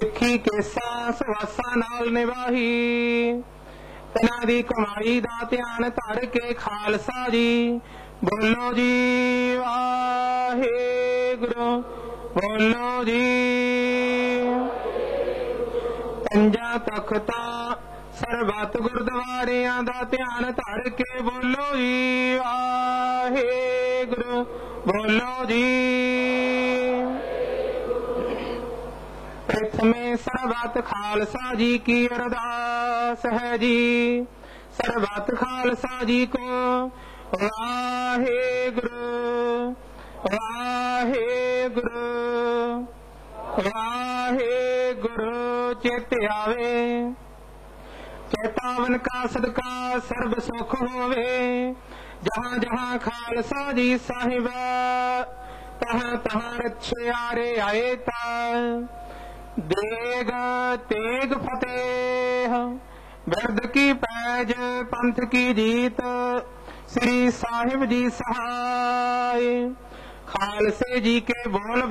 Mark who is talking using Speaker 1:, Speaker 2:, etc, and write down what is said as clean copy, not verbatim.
Speaker 1: ਸਿੱਖੀ ਕੇਸਾਂ ਸਵਾਸਾਂ ਨਾਲ ਨਿਭਾਹੀ। ਇਹਨਾਂ ਦੀ ਕਮਾਈ ਦਾ ਧਿਆਨ ਧਰ ਕੇ ਖਾਲਸਾ ਜੀ ਬੋਲੋ ਜੀ ਵਾਹਿਗੁਰੂ, ਬੋਲੋ ਜੀ। ਪੰਜਾਂ ਤਖਤਾਂ ਸਰਬੱਤ ਗੁਰਦੁਆਰਿਆਂ ਦਾ ਧਿਆਨ ਧਰ ਕੇ ਬੋਲੋ ਜੀ ਵਾਹਿਗੁਰੂ, ਬੋਲੋ ਜੀ। प्रथमे सर्वत खालसा जी की अरदास है जी, सर्वत खालसा जी को वाहेगुरु वाहेगुरु वाहेगुरु चेत आवे। चेतावन का सदका सर्व सुख होवे, जहाँ जहाँ खालसा जी साहिबा तहाँ तहाँ रक्षे आए ता। देग तेग फतेह बिरद की पैज पंथ की जीत, श्री साहिब जी सहाय। खालसे जी के बोल